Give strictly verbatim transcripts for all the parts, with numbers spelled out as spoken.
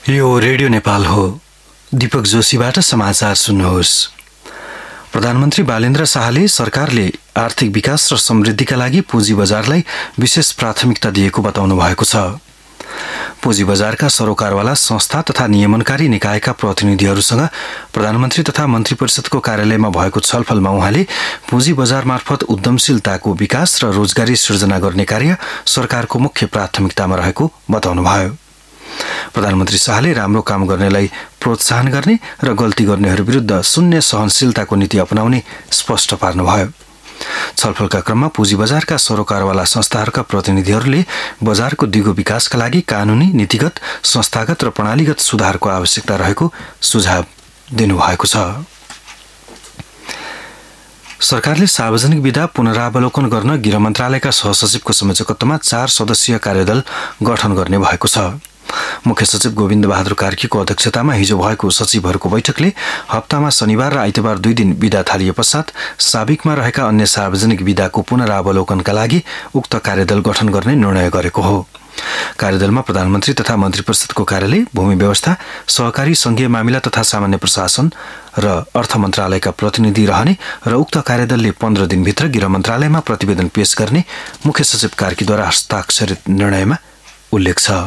यो रेडियो नेपाल हो। दीपक जोशीबाट समाचार सुन्नुहोस्। प्रधानमन्त्री बालेन्द्र शाहले सरकारले आर्थिक विकास र समृद्धिका लागि पुँजी बजारलाई विशेष प्राथमिकता दिएको बताउनु भएको छ। पुँजी बजारका सरोकारवाला संस्था तथा नियमनकारी निकायका प्रतिनिधिहरूसँग प्रधानमन्त्री तथा मन्त्री परिषदको कार्यालयमा भएको छलफलमा उहाँले पुँजी बजार मार्फत उद्यमशीलताको विकास र रोजगारी सृजना गर्ने कार्य सरकारको मुख्य प्राथमिकतामा रहेको बताउनुभयो। प्रधानमन्त्री शाहले राम्रो काम गर्नेलाई प्रोत्साहन गर्ने र गल्ती गर्नेहरू विरुद्ध शून्य सहनशीलताको नीति अपनाउने स्पष्ट पार्नुभयो। छलफलका क्रममा पुँजी बजारका सरोकारवाला संस्थाहरूका प्रतिनिधिहरूले बजारको दिगो विकासका लागि कानूनी, नीतिगत, संस्थागत र प्रणालीगत सुधारको आवश्यकता रहेको सुझाव दिनुभएको छ। सरकारले सार्वजनिक विधा पुनरावलोकन गर्न गृह मन्त्रालयका सहसचिवको संयोजकत्वमा चार सदस्यीय कार्यदल गठन गर्ने भएको छ। मुख्य सचिव गोविन्द बहादुर कार्कीको अध्यक्षतामा हिजो भएको सचिवहरूको बैठकले हप्तामा शनिबार र आइतबार दुई दिन विदा थालिए पश्चात साबिकमा रहेका अन्य सार्वजनिक विधाको पुनरावलोकनका लागि उक्त कार्यदल गठन गर्ने निर्णय गरेको हो। कार्यदलमा प्रधानमन्त्री तथा मन्त्री परिषदको कार्यालय, भूमि व्यवस्था, सहकारी संघीय मामिला तथा सामान्य प्रशासन र अर्थ मन्त्रालयका प्रतिनिधि रहने र उक्त कार्यदलले पन्ध्र दिनभित्र गृह मन्त्रालयमा प्रतिवेदन पेश गर्ने मुख्य सचिव कार्कीद्वारा हस्ताक्षरित निर्णयमा उल्लेख छ।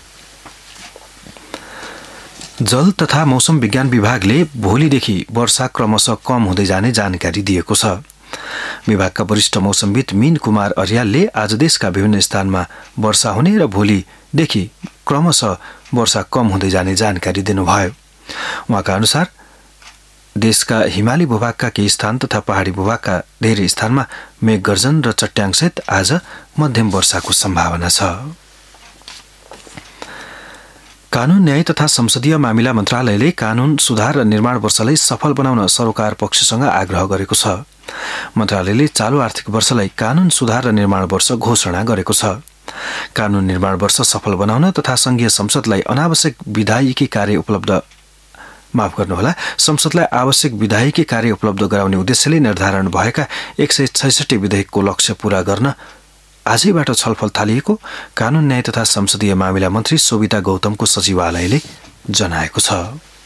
जल तथा मौसम विज्ञान विभागले भोलिदेखि वर्षा क्रमशः कम हुँदै जाने जानकारी दिएको छ। विभागका वरिष्ठ मौसमविद मीन कुमार अर्यालले आज देशका विभिन्न स्थानमा वर्षा हुने र भोलिदेखि क्रमशः वर्षा कम हुँदै जाने जानकारी दिनुभयो। उहाँका अनुसार देशका हिमाली भूभागका केही स्थान तथा पहाडी भूभागका धेरै स्थानमा मेघगर्जन र चट्याङसहित आज मध्यम वर्षाको सम्भावना छ। कानून, न्याय तथा संसदीय मामिला मन्त्रालयले कानून सुधार र निर्माण वर्षलाई सफल बनाउन सरोकार पक्षसँग आग्रह गरेको छ। मन्त्रालयले चालू आर्थिक वर्षलाई कानून सुधार र निर्माण वर्ष घोषणा गरेको छ। कानून निर्माण वर्ष सफल बनाउन तथा संघीय संसदलाई अनावश्यक विधायिकी कार्य उपलब्ध माफ गर्नुहोला संसदलाई आवश्यक विधायिकी कार्य उपलब्ध गराउने उद्देश्यले निर्धारण भएका एक सय छैसठी विधेयकको लक्ष्य पूरा गर्न आजैबाट छलफल थालिएको कानून, न्याय तथा संसदीय मामिला मन्त्री सोभिता गौतमको सचिवालयले जनाएको छ।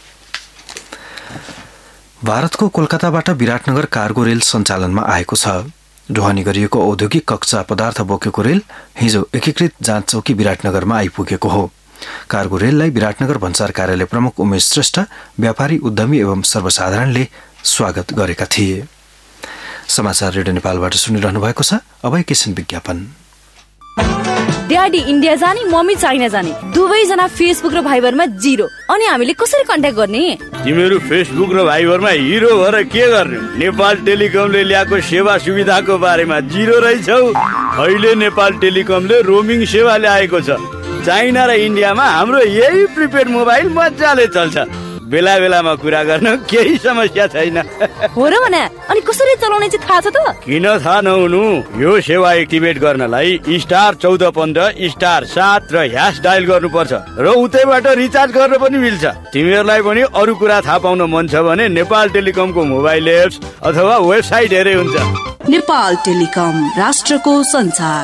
भारतको कोलकाताबाट विराटनगर कार्गो रेल सञ्चालनमा आएको छ। ढुवानी गरिएको औद्योगिक कच्चा पदार्थ बोकेको रेल हिजो एकीकृत जाँच चौकी विराटनगरमा आइपुगेको हो। कार्गो रेललाई विराटनगर भन्सार कार्यालय प्रमुख उमेश श्रेष्ठ, व्यापारी, उद्यमी एवं सर्वसाधारणले स्वागत गरेका थिए। समाचार रेडियो नेपालबाट सुनिरहनु भएको छ। अब एकैछिन विज्ञापन। ड्याडी इन्डिया जाने, मम्मी चाइना जाने, दुवैजना फेसबुक र भाइबरमा जिरो। अनि हामीले कसरी कन्ट्याक्ट गर्ने? तिमीहरू फेसबुक र भाइबरमा हिरो भएर के गर्ने? नेपाल टेलिकमले ल्याएको सेवा सुविधाको बारेमा जिरो रहेछौ। अहिले नेपाल टेलिकमले रोमिङ सेवा ल्याएको छ। चाइना र इन्डियामा हाम्रो यही प्रिपेड मोबाइल मजाले चल्छ। बेला बेलामा कुरा गर्न केही समस्या छैन। हो र भने अनि कसरी चलाउने चाहिँ थाहा छ त? किन थाहा नहुनु? यो सेवा एक्टिभेट गर्नलाई स्टार चौध पन्ध्र स्टार सात र ह्यास डायल गर्नुपर्छ र उतैबाट रिचार्ज गर्न पनि मिल्छ। तिमीहरूलाई पनि अरू कुरा थाहा पाउन मन छ भने नेपाल टेलिकमको मोबाइल एप्स अथवा वेबसाइट हेरे हुन्छ। नेपाल टेलिकम, राष्ट्रको संचार।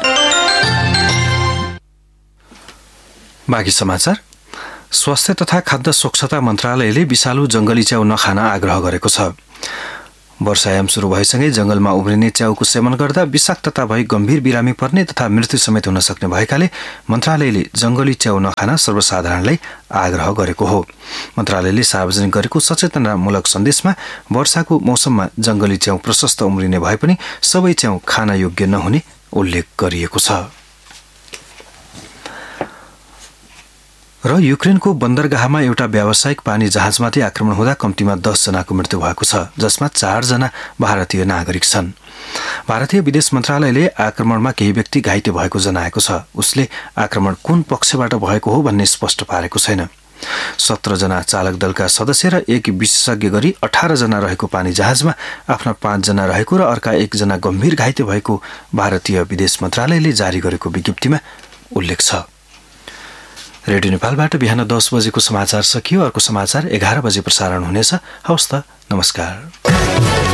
बाँकी समाचार। स्वास्थ्य तथा खाद्य स्वच्छता मन्त्रालयले विषालु जंगली च्याउ नखान आग्रह गरेको छ। वर्षायाम सुरु भएसँगै जंगलमा उम्रिने च्याउको सेवन गर्दा विषाक्तता भई गम्भीर बिरामी पर्ने तथा मृत्यु समेत हुन सक्ने भएकाले मन्त्रालयले जंगली च्याउ नखान सर्वसाधारणलाई आग्रह गरेको हो। मन्त्रालयले सार्वजनिक गरेको सचेतनामूलक सन्देशमा वर्षाको मौसममा जंगली च्याउ प्रशस्त उम्रिने भए पनि सबै च्याउ खान योग्य नहुने उल्लेख गरिएको छ। र युक्रेनको बन्दरगाहमा एउटा व्यावसायिक पानी जहाजमाथि आक्रमण हुँदा कम्तीमा दस जनाको मृत्यु भएको छ, जसमा चारजना भारतीय नागरिक छन्। भारतीय विदेश मन्त्रालयले आक्रमणमा केही व्यक्ति घाइते भएको जनाएको छ। उसले आक्रमण कुन पक्षबाट भएको हो भन्ने स्पष्ट पारेको छैन। सत्र जना चालक दलका सदस्य र एक विशेषज्ञ गरी अठार जना रहेको पानी जहाजमा आफ्ना पाँच जना रहेको र अर्का एकजना गम्भीर घाइते भएको भारतीय विदेश मन्त्रालयले जारी गरेको विज्ञप्तिमा उल्लेख छ। रेडियो नेपालबाट बिहान दस बजेको समाचार सकियो। अर्को समाचार एघार बजे प्रसारण हुनेछ। हवस् त, नमस्कार।